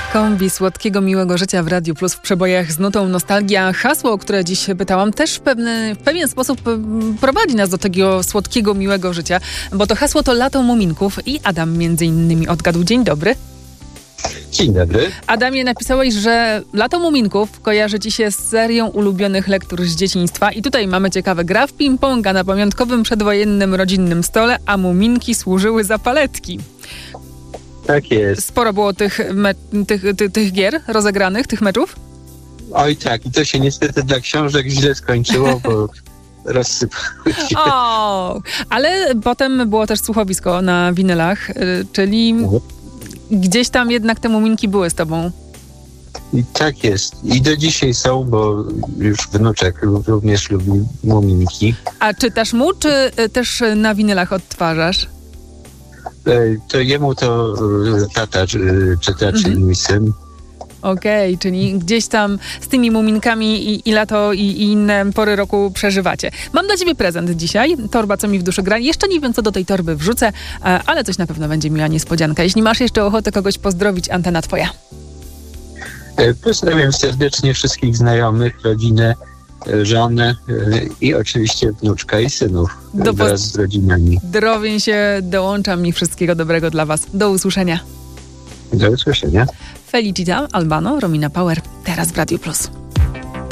Kombi słodkiego, miłego życia w Radiu Plus w przebojach z nutą nostalgia. Hasło, o które dziś pytałam, też w pewien sposób prowadzi nas do tego słodkiego, miłego życia, bo to hasło to Lato Muminków i Adam między innymi odgadł. Dzień dobry. Dzień dobry. Adamie, napisałeś, że Lato Muminków kojarzy ci się z serią ulubionych lektur z dzieciństwa i tutaj mamy ciekawe. Gra w ping-ponga na pamiątkowym przedwojennym rodzinnym stole, a muminki służyły za paletki. Tak jest. Sporo było tych gier rozegranych, tych meczów? Oj tak, i to się niestety dla książek źle skończyło, bo rozsypały się. O, ale potem było też słuchowisko na winylach, czyli gdzieś tam jednak te muminki były z tobą. I tak jest. I do dzisiaj są, bo już wnuczek również lubi muminki. A czytasz mu, czy też na winylach odtwarzasz? To jemu to tata czyta, czyli mój syn. Okej, czyli gdzieś tam z tymi muminkami i lato i inne pory roku przeżywacie. Mam dla ciebie prezent dzisiaj. Torba, co mi w duszy gra. Jeszcze nie wiem, co do tej torby wrzucę, ale coś na pewno będzie miła niespodzianka. Jeśli masz jeszcze ochotę kogoś pozdrowić, antena twoja. Pozdrawiam serdecznie wszystkich znajomych, rodzinę, żonę i oczywiście wnuczka i synów wraz z rodzinami. Zdrowień się, dołączam i wszystkiego dobrego dla was. Do usłyszenia. Do usłyszenia. Felicita Albano, Romina Power, teraz w Radiu Plus.